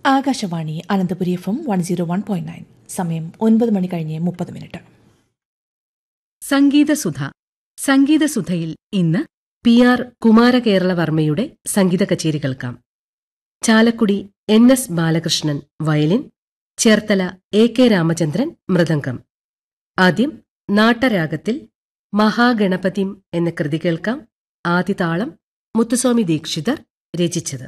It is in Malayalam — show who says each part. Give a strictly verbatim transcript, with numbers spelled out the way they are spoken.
Speaker 1: Akashvani Ananthapuri F M one zero one point nine. സമയം ഒൻപത് മണി കഴിഞ്ഞ് മുപ്പത് മിനിറ്റ്.
Speaker 2: സംഗീതസുധ. സംഗീതസുധയിൽ ഇന്ന് പി ആർ കുമാരകേരളവർമ്മയുടെ സംഗീത കച്ചേരി കേൾക്കാം. Chalakudy N S Balakrishnan violin, Cherthala A K Ramachandran mridangam. ആദ്യം നാട്ടരാഗത്തിൽ മഹാഗണപതിം എന്ന കൃതി കേൾക്കാം. ആദിതാളം മുത്തുസ്വാമി ദീക്ഷിതർ രചിച്ചത്.